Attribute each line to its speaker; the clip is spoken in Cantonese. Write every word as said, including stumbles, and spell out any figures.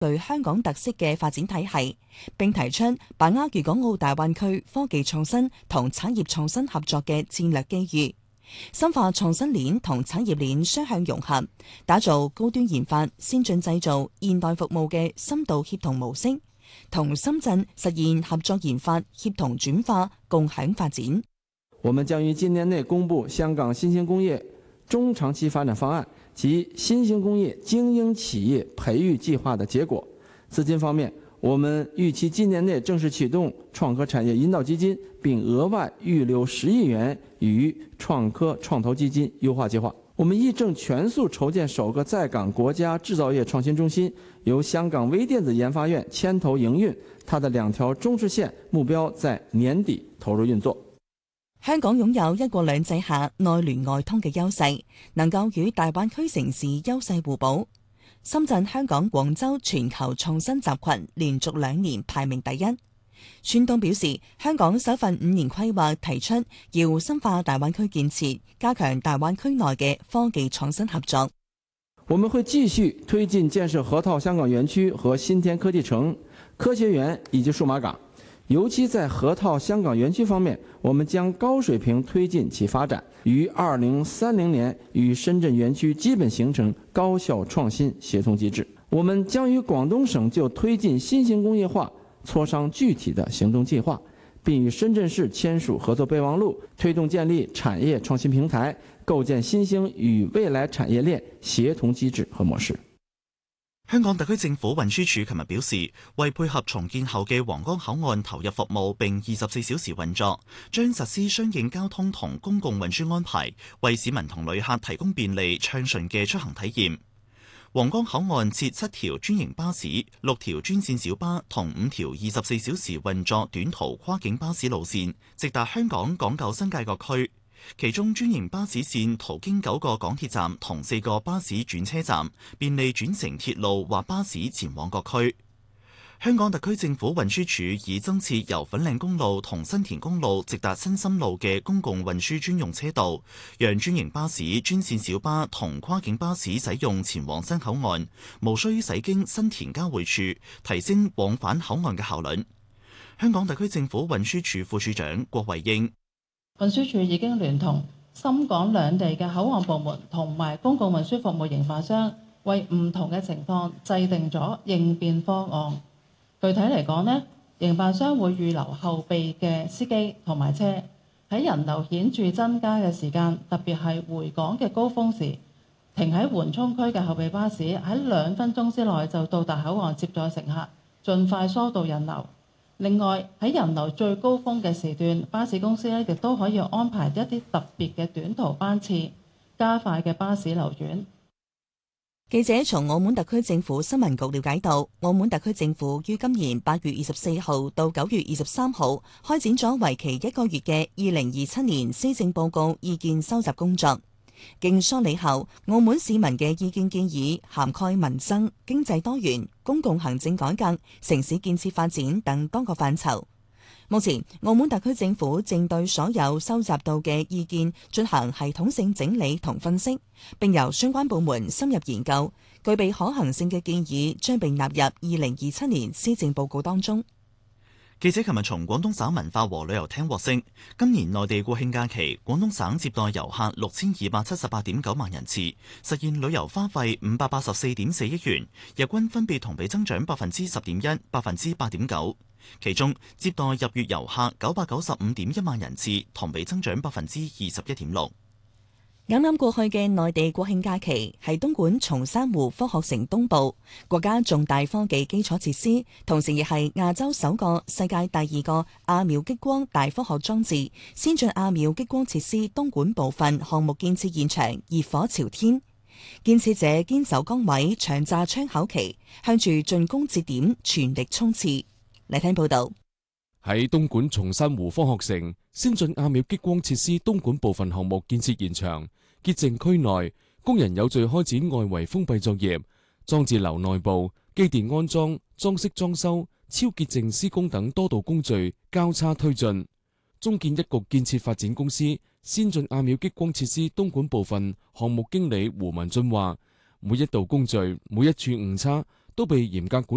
Speaker 1: 具香港特色嘅發展體系，並提出把握粵港澳大灣區科技創新同產業創新合作嘅戰略機遇，深化創新鏈同產業鏈雙向融合，打造高端研發、先進製造、現代服務嘅深度協同模式，同深圳實現合作研發、協同轉化、共享發展。
Speaker 2: 我們將於今年內公布香港新興工業中長期發展方案及新興工業精英企業培育計劃的結果。資金方面，我們預期今年內正式啟動創科產業引導基金，並額外預留十億元於創科創投基金優化計劃。我們亦正全速籌建首個在港國家製造業創新中心，由香港微電子研發院牽頭營運，它的兩條中支線目標在年底投入運作。
Speaker 1: 香港擁有一國兩制下內聯外通嘅優勢，能夠與大灣區城市優勢互補。深圳、香港、廣州全球創新集群連續兩年排名第一。孫東表示，香港首份五年規劃提出要深化大灣區建設，加強大灣區內嘅科技創新合作。
Speaker 2: 我們會繼續推進建設河套香港園區和新田科技城、科學園以及數碼港。尤其在河套香港園區方面，我們將高水平推進其發展，於二零三零年與深圳園區基本形成高效創新協同機制。我們將與廣東省就推進新型工業化磋商具體的行動計劃，並與深圳市簽署合作備忘錄，推動建立產業創新平台，構建新興與未來產業鏈協同機制和模式。
Speaker 3: 香港特區政府運輸署琴日表示，為配合重建後嘅皇崗口岸投入服務並二十四小時運作，將實施相應交通同公共運輸安排，為市民同旅客提供便利暢順嘅出行體驗。皇崗口岸設七條專營巴士、六條專線小巴同五條二十四小時運作短途跨境巴士路線，直達香港港九新界各區。其中專營巴士線途經九個港鐵站同四個巴士轉車站，便利轉乘鐵路或巴士前往各區。香港特區政府運輸署已增設由粉嶺公路同新田公路直達新深路嘅公共運輸專用車道，讓專營巴士、專線小巴同跨境巴士使用前往新口岸，無需駛經新田交匯處，提升往返口岸嘅效率。香港特區政府運輸署副署長郭慧英。
Speaker 4: 運輸署已經聯同深港兩地嘅口岸部門同埋公共運輸服務營辦商，為唔同嘅情況制定咗應變方案。具體嚟講呢，營辦商會預留後備嘅司機同埋車，喺人流顯著增加嘅時間，特別係回港嘅高峰時，停喺緩衝區嘅後備巴士喺兩分鐘之內就到達口岸接載乘客，盡快疏導人流。另外喺人流最高峰嘅時段，巴士公司咧亦都可以安排一啲特別嘅短途班次，加快嘅巴士流轉。
Speaker 1: 記者從澳門特區政府新聞局了解到，澳門特區政府於今年八月二十四號到九月二十三號開展咗為期一個月嘅二零二七年施政報告意見收集工作。經梳理後，澳門市民嘅意見建議涵蓋民生、經濟多元、公共行政改革、城市建設發展等多個範疇。目前，澳門特區政府正對所有收集到嘅意見進行系統性整理同分析，並由相關部門深入研究，具備可行性嘅建議將被納入二零二七年施政報告當中。
Speaker 3: 記者琴日從廣東省文化和旅遊廳獲悉，今年內地國慶假期，廣東省接待遊客六千二百七十八點九萬人次，實現旅遊花費五百八十四點四億元，日均分別同比增長百分之十點一、百分之八點九。其中接待入粵遊客九百九十五點一萬人次，同比增長百分之二十一點六。
Speaker 1: 啱啱過去嘅內地國慶假期係東莞松山湖科學城東部國家重大科技基礎設施，同時亦係亞洲首個、世界第二個亞秒激光大科學裝置。先進亞秒激光設施東莞部分項目建設現場熱火朝天，建設者堅守崗位，長揸窗口期，向住進攻節點全力衝刺。嚟聽報道。
Speaker 5: 喺東莞松山湖科學城先進亞秒激光設施東莞部分項目建設現場，潔淨區內工人有序開展外圍封閉作業，裝置樓內部機電安裝、裝飾裝修、超潔淨施工等多道工序交叉推進。中建一局建設發展公司先進亞秒激光設施東莞部分項目經理胡文俊話：每一道工序、每一處誤差都被嚴格管